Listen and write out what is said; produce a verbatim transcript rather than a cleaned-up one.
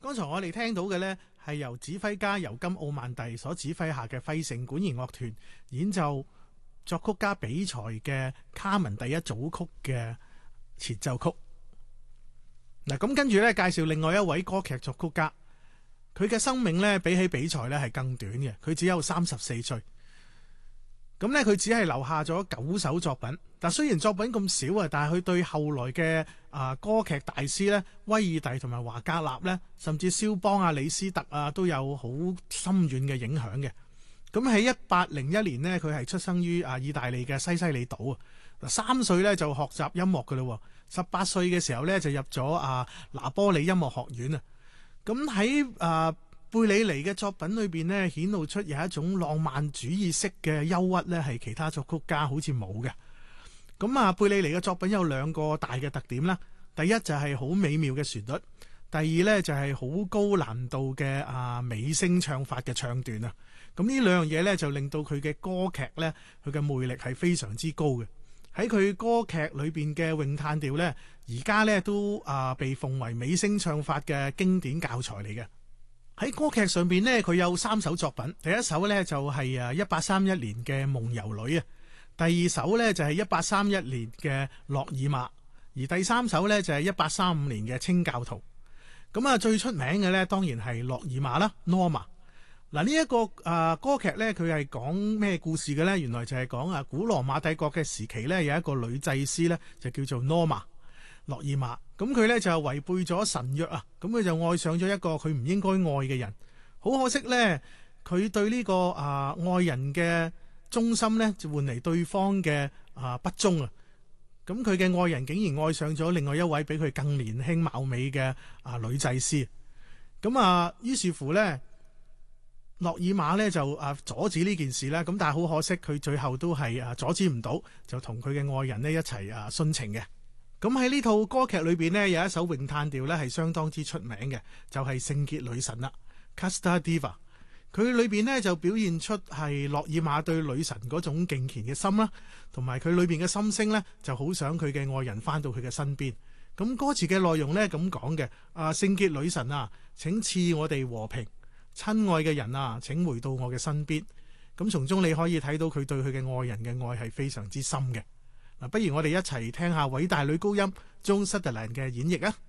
剛才我哋聽到嘅呢，係由指揮家尤金奧曼蒂所指揮下嘅費城管弦樂團演奏作曲家比才嘅卡門第一組曲嘅前奏曲。嗱，咁跟住呢，介紹另外一位歌劇作曲家，佢嘅生命呢，比起比才呢係更短嘅，佢只有三十四歲。咁呢，佢只係留下咗九首作品。但雖然作品咁少啊，但係佢對後來嘅啊歌劇大師呢，威爾第同埋華格納呢，甚至肖邦啊、李斯特啊，都有好深遠嘅影響嘅。咁喺一八零一年呢，佢係出生於啊意大利嘅西西里島啊。嗱，三歲呢就學習音樂噶啦，十八歲嘅時候呢，就入咗啊拿波里音樂學院啊。咁喺啊貝里尼嘅作品裏邊呢，顯露出有一種浪漫主義式嘅憂鬱呢，係其他作曲家好似冇嘅。咁啊，貝里尼嘅作品有兩個大嘅特點啦。第一就係好美妙嘅旋律，第二呢就係好高難度嘅啊美聲唱法嘅唱段啊。咁呢兩樣嘢呢，就令到佢嘅歌劇呢，佢嘅魅力係非常之高嘅。喺佢歌劇裏邊嘅詠嘆調呢，而家呢都啊被奉為美聲唱法嘅經典教材嚟嘅。喺歌劇上邊呢，佢有三首作品。第一首呢，就係啊一八三一年嘅夢遊女啊，第二首呢，就係一八三一年嘅洛爾瑪，而第三首呢，就係一八三五年嘅清教徒。咁啊，最出名嘅呢，當然係洛爾瑪啦 Norma。嗱，呢一個啊歌劇呢，佢係講咩故事嘅呢？原來就係講啊古羅馬帝國嘅時期呢，有一個女祭司呢，就叫做 Norma 洛爾瑪。咁佢呢就違背咗神約啊，咁佢就愛上咗一個佢唔應該愛嘅人。好可惜呢，佢對呢個啊愛人嘅忠心呢，就換嚟對方嘅啊不忠啊。咁佢嘅愛人竟然愛上咗另外一位比佢更年輕貌美嘅啊女祭司。咁啊，於是乎呢，洛爾瑪呢就啊阻止呢件事啦。咁但係好可惜，佢最後都係啊阻止唔到，就同佢嘅愛人呢一齊啊殉情嘅。咁喺呢套歌劇裏邊呢，有一首詠嘆調呢係相當之出名嘅，就係、是、聖潔女神啦 Casta Diva。佢裏邊呢就表現出係洛爾瑪對女神嗰種敬虔嘅心啦，同埋佢裏邊嘅心聲呢就好想佢嘅愛人翻到佢嘅身邊。咁歌詞嘅內容呢咁講嘅，啊聖潔女神啊，請賜我哋和平，親愛嘅人啊，請回到我嘅身邊。咁從中你可以睇到佢對佢嘅愛人嘅愛係非常之深嘅。嗱，不如我哋一齊聽下偉大女高音 Joan Sutherland 嘅演繹啊！